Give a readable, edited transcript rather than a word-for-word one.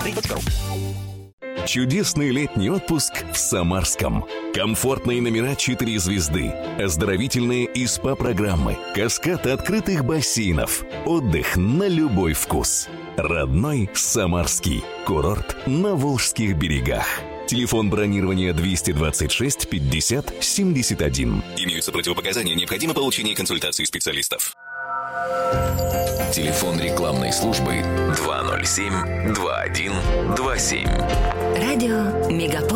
Смотри.ру. Чудесный летний отпуск в Самарском. Комфортные номера 4 звезды, оздоровительные и СПА-программы, каскад открытых бассейнов, отдых на любой вкус. Родной Самарский. Курорт на Волжских берегах. Телефон бронирования 226 50 71. Имеются противопоказания, необходимо получение консультации специалистов. Телефон рекламной службы 207 21 27. Радио Мегаполис.